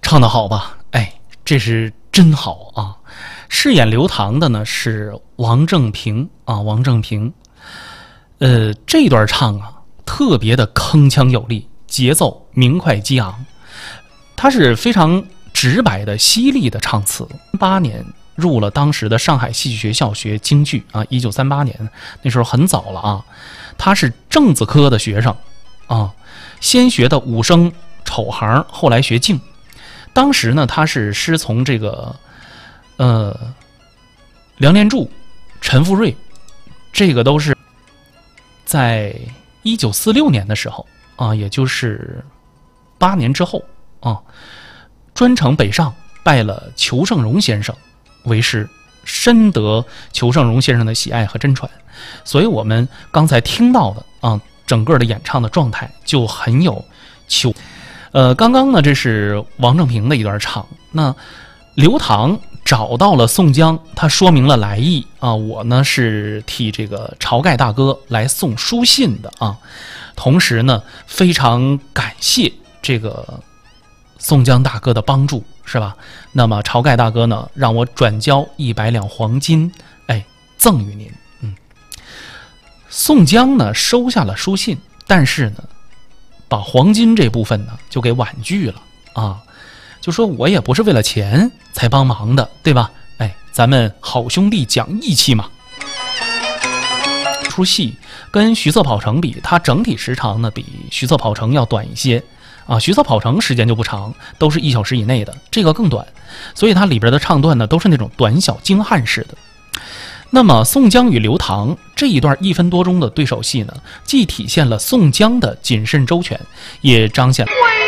唱得好吧？哎，这是真好啊！饰演刘唐的呢是王正平啊，王正平。这段唱啊，特别的铿锵有力，节奏明快激昂，它是非常直白的、犀利的唱词。8年入了当时的上海戏剧学校学京剧啊，1938年那时候很早了啊。他是正字科的学生啊，先学的武生丑行，后来学净。当时呢，他是师从这个梁连柱、陈复瑞，这个都是在1946年的时候啊，也就是8年之后啊，专程北上拜了裘盛戎先生为师，深得裘盛戎先生的喜爱和真传。所以我们刚才听到的啊，整个的演唱的状态就很有裘。刚刚呢，这是王正平的一段唱。那刘唐找到了宋江，他说明了来意啊，我呢是替这个晁盖大哥来送书信的啊。同时呢，非常感谢这个宋江大哥的帮助，是吧？那么晁盖大哥呢，让我转交100两黄金，哎，赠与您。宋江呢收下了书信，但是呢，把黄金这部分呢就给婉拒了啊，就说我也不是为了钱才帮忙的，对吧？哎，咱们好兄弟讲义气嘛。出戏跟徐策跑城比，它整体时长呢比徐策跑城要短一些啊。徐策跑城时间就不长，都是1小时以内的，这个更短，所以它里边的唱段呢都是那种短小精悍式的。那么宋江与刘唐这一段1分多钟的对手戏呢，既体现了宋江的谨慎周全，也彰显了